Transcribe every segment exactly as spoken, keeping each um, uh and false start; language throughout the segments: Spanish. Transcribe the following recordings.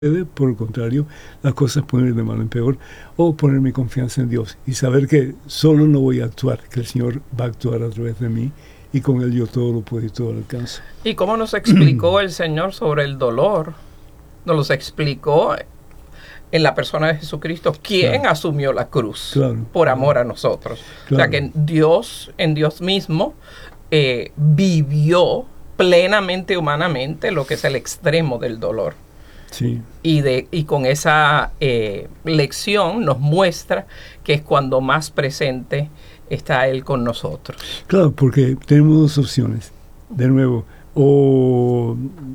Por el contrario, las cosas pueden ir de mal en peor, o poner mi confianza en Dios y saber que solo no voy a actuar, que el Señor va a actuar a través de mí y con Él yo todo lo puedo y todo lo alcanzo. ¿Y cómo nos explicó el Señor sobre el dolor? Nos los explicó en la persona de Jesucristo, quien claro. asumió la cruz claro. por amor a nosotros. Claro. O sea que Dios, en Dios mismo, eh, vivió plenamente humanamente lo que es el extremo del dolor. Sí. Y, de, y con esa eh, lección nos muestra que es cuando más presente está Él con nosotros. Claro, porque tenemos dos opciones. De nuevo, o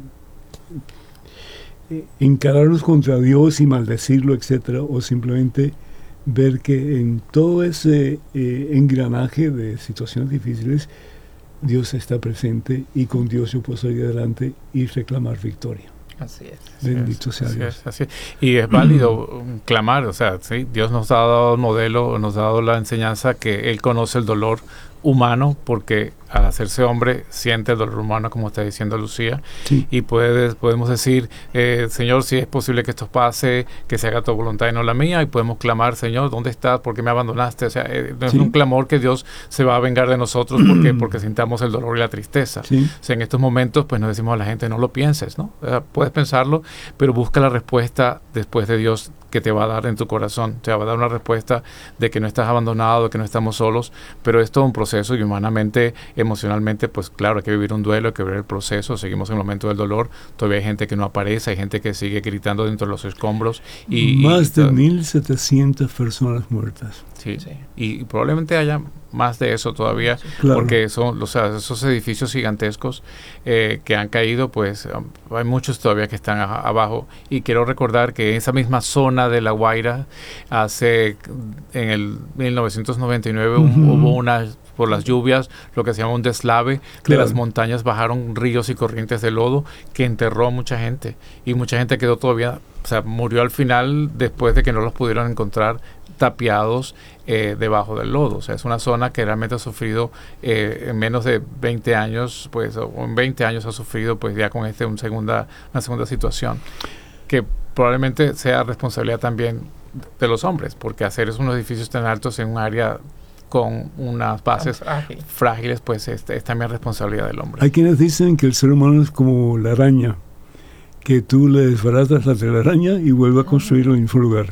encararnos contra Dios y maldecirlo, etcétera, o simplemente ver que en todo ese eh, engranaje de situaciones difíciles, Dios está presente y con Dios yo puedo salir adelante y reclamar victoria. Así es. Bendito así sea es, Dios. Así es, así es. Y es válido clamar, o sea, ¿sí? Dios nos ha dado un modelo, nos ha dado la enseñanza que Él conoce el dolor humano, porque al hacerse hombre siente el dolor humano, como está diciendo Lucía, sí. y puede, podemos decir, eh, Señor, si es posible que esto pase, que se haga tu voluntad y no la mía, y podemos clamar, Señor, ¿dónde estás? ¿Por qué me abandonaste? O sea, eh, no sí. es un clamor que Dios se va a vengar de nosotros porque, porque sintamos el dolor y la tristeza. Sí. O sea, en estos momentos, pues nos decimos a la gente, no lo pienses, ¿no? O sea, puedes pensarlo, pero busca la respuesta después de Dios que te va a dar en tu corazón. Te va a dar una respuesta de que no estás abandonado, de que no estamos solos, pero es todo un proceso y humanamente, emocionalmente, pues claro, hay que vivir un duelo, hay que vivir el proceso, seguimos en el momento del dolor, todavía hay gente que no aparece, hay gente que sigue gritando dentro de los escombros. Y, Más y, de mil setecientas personas muertas. Sí, sí. Y, y probablemente haya más de eso todavía, claro. porque son, o sea, esos edificios gigantescos eh, que han caído, pues um, hay muchos todavía que están a, abajo. Y quiero recordar que en esa misma zona de La Guaira, hace en el mil novecientos noventa y nueve, uh-huh. un, hubo una, por las lluvias, lo que se llama un deslave, claro. de las montañas bajaron ríos y corrientes de lodo que enterró a mucha gente. Y mucha gente quedó todavía, o sea, murió al final después de que no los pudieron encontrar tapiados eh, debajo del lodo. O sea, es una zona que realmente ha sufrido eh, en menos de veinte años, pues, o en veinte años ha sufrido, pues, ya con este un segunda, una segunda situación, que probablemente sea responsabilidad también de los hombres, porque hacer esos edificios tan altos en un área con unas bases frágil. frágiles, pues, es, es también responsabilidad del hombre. Hay quienes dicen que el ser humano es como la araña, que tú le desbaratas la telaraña y vuelve a construirlo en el mismo lugar.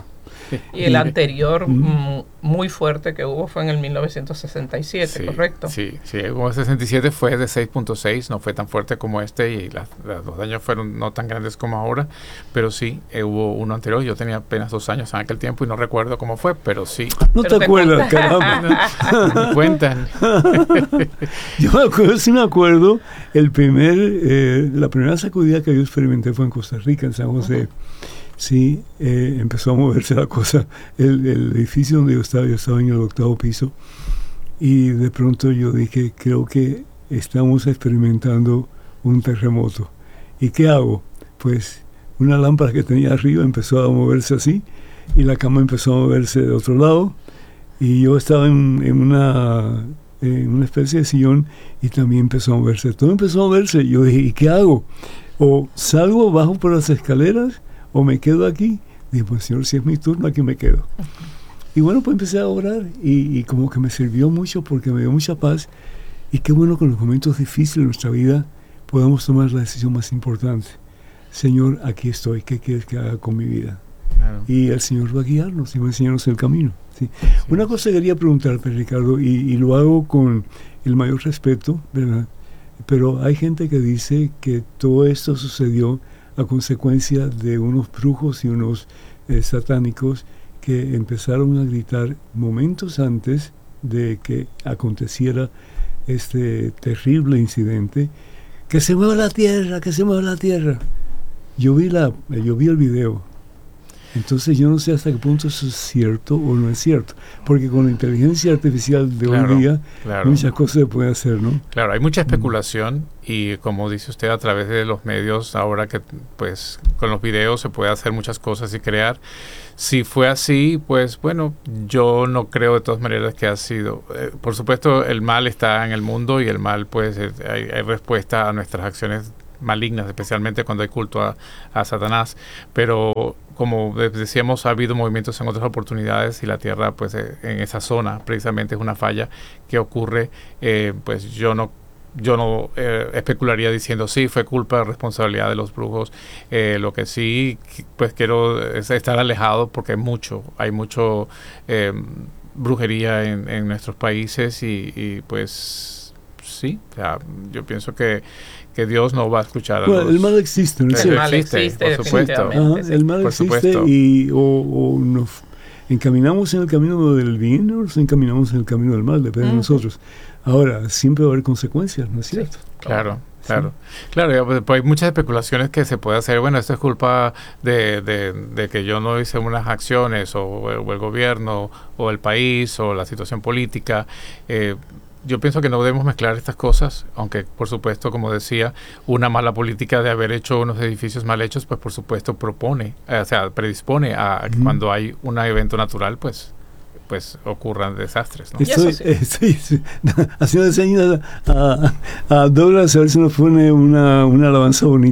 Y el anterior mm. muy fuerte que hubo fue en el mil novecientos sesenta y siete, sí, ¿correcto? Sí, sí, el sesenta y siete fue de seis punto seis, no fue tan fuerte como este y la, la, los daños fueron no tan grandes como ahora, pero sí, eh, hubo uno anterior, yo tenía apenas dos años en aquel tiempo y no recuerdo cómo fue, pero sí. No pero te, te acuerdas, caramba. Me cuentan. Yo me acuerdo, sí me acuerdo, el primer, eh, la primera sacudida que yo experimenté fue en Costa Rica, en San José. Uh-huh. Sí, eh, empezó a moverse la cosa. El, el edificio donde yo estaba, yo estaba en el octavo piso, y de pronto yo dije, creo que estamos experimentando un terremoto. ¿Y qué hago? Pues una lámpara que tenía arriba empezó a moverse así, y la cama empezó a moverse de otro lado, y yo estaba en, en, una, en una especie de sillón, y también empezó a moverse. Todo empezó a moverse. Yo dije, ¿y qué hago? O salgo, bajo por las escaleras, o me quedo aquí. Dije, pues Señor, si es mi turno, aquí me quedo. Uh-huh. Y bueno, pues empecé a orar y, y como que me sirvió mucho porque me dio mucha paz. Y qué bueno que en los momentos difíciles de nuestra vida podamos tomar la decisión más importante. Señor, aquí estoy, ¿qué quieres que haga con mi vida? Claro. Y el Señor va a guiarnos y va a enseñarnos el camino. ¿Sí? Sí, Una cosa que quería preguntarte, Ricardo, y, y lo hago con el mayor respeto, ¿verdad? Pero hay gente que dice que todo esto sucedió a consecuencia de unos brujos y unos eh, satánicos que empezaron a gritar momentos antes de que aconteciera este terrible incidente, que se mueva la tierra, que se mueva la tierra. Yo vi, la, yo vi el video. Entonces yo no sé hasta qué punto eso es cierto o no es cierto, porque con la inteligencia artificial de claro, hoy día claro. muchas cosas se pueden hacer, ¿no? Claro, hay mucha especulación mm. y como dice usted, a través de los medios, ahora que pues con los videos se puede hacer muchas cosas y crear. Si fue así, pues bueno, yo no creo de todas maneras que ha sido. Eh, por supuesto, el mal está en el mundo y el mal, pues, es, hay, hay respuesta a nuestras acciones malignas, especialmente cuando hay culto a, a Satanás. Pero como decíamos, ha habido movimientos en otras oportunidades y la tierra, pues eh, en esa zona precisamente es una falla que ocurre. Eh, pues yo no yo no eh, especularía diciendo sí, fue culpa, responsabilidad de los brujos. Eh, lo que sí, pues quiero es estar alejado porque hay mucho, hay mucho eh, brujería en, en nuestros países y, y pues sí, o sea, yo pienso que que Dios no va a escuchar a bueno, los... El mal existe, ¿no es el cierto? mal existe, existe por supuesto. Ajá, sí. El mal por existe supuesto. y o, o nos encaminamos en el camino del bien o nos encaminamos en el camino del mal, depende uh-huh. de nosotros. Ahora, siempre va a haber consecuencias, ¿no es cierto? Sí, claro. Claro, sí. claro, pues, pues hay muchas especulaciones que se puede hacer. Bueno, esto es culpa de, de, de que yo no hice unas acciones, o, o el gobierno, o el país, o la situación política. Eh, yo pienso que no debemos mezclar estas cosas, aunque, por supuesto, como decía, una mala política de haber hecho unos edificios mal hechos, pues, por supuesto, propone, eh, o sea, predispone a, a que mm. cuando hay un evento natural, pues, pues ocurran desastres, ¿no? Estoy, sí. estoy haciendo señas a, a, a Douglas a ver si nos pone una, una alabanza bonita.